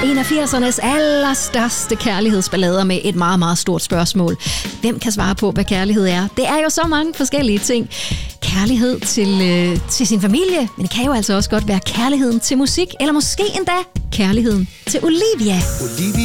En af 80'ernes allerstørste kærlighedsballader med et meget, meget stort spørgsmål. Hvem kan svare på, hvad kærlighed er? Det er jo så mange forskellige ting. Kærlighed til sin familie, men det kan jo altså også godt være kærligheden til musik, eller måske endda kærligheden til Olivia. Olivia.